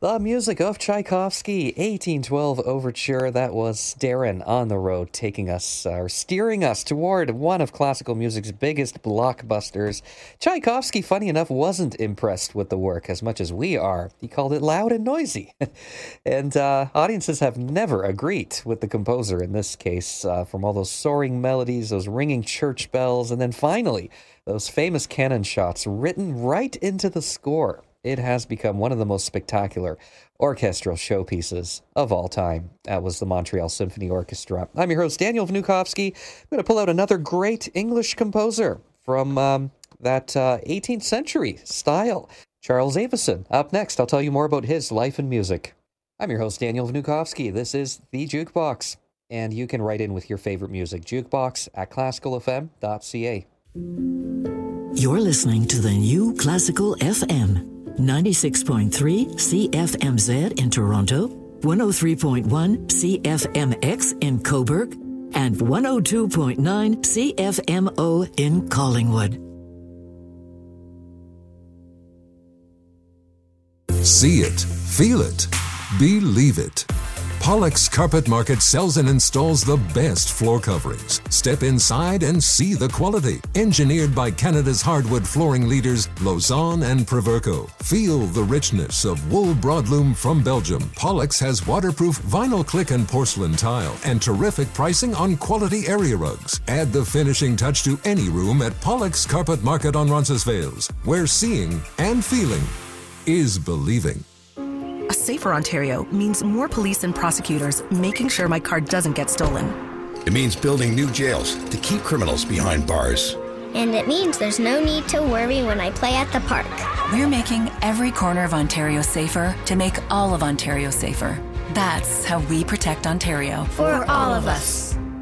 The music of Tchaikovsky, 1812 Overture. That was Darren on the road, taking us, or steering us toward one of classical music's biggest blockbusters. Tchaikovsky, funny enough, wasn't impressed with the work as much as we are. He called it loud and noisy. And audiences have never agreed with the composer in this case, from all those soaring melodies, those ringing church bells, and then finally, those famous cannon shots written right into the score. It has become one of the most spectacular orchestral showpieces of all time. That was the Montreal Symphony Orchestra. I'm your host, Daniel Vnukovsky. I'm going to pull out another great English composer from that 18th century style, Charles Avison. Up next, I'll tell you more about his life and music. I'm your host, Daniel Vnukovsky. This is The Jukebox, and you can write in with your favorite music, jukebox@classicalfm.ca. You're listening to the new Classical FM. 96.3 CFMZ in Toronto, 103.1 CFMX in Cobourg, and 102.9 CFMO in Collingwood. See it, feel it, believe it. Pollux Carpet Market sells and installs the best floor coverings. Step inside and see the quality. Engineered by Canada's hardwood flooring leaders, Lausanne and Proverco. Feel the richness of wool broadloom from Belgium. Pollux has waterproof vinyl click and porcelain tile and terrific pricing on quality area rugs. Add the finishing touch to any room at Pollux Carpet Market on Roncesvalles, where seeing and feeling is believing. A safer Ontario means more police and prosecutors making sure my car doesn't get stolen. It means building new jails to keep criminals behind bars. And it means there's no need to worry when I play at the park. We're making every corner of Ontario safer to make all of Ontario safer. That's how we protect Ontario. For all of us.